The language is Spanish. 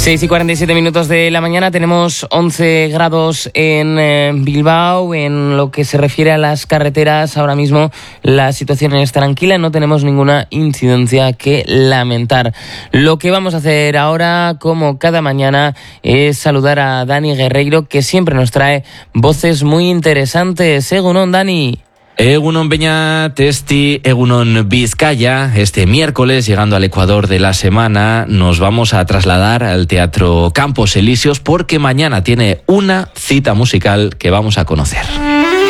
6:47 de la mañana, tenemos 11 grados en Bilbao. En lo que se refiere a las carreteras, ahora mismo la situación es tranquila, no tenemos ninguna incidencia que lamentar. Lo que vamos a hacer ahora, como cada mañana, es saludar a Dani Guerreiro, que siempre nos trae voces muy interesantes. Egunon, Dani. Egunon Beñat, Egunon Vizcaya. Este miércoles, llegando al Ecuador de la semana, nos vamos a trasladar al Teatro Campos Elíseos porque mañana tiene una cita musical que vamos a conocer.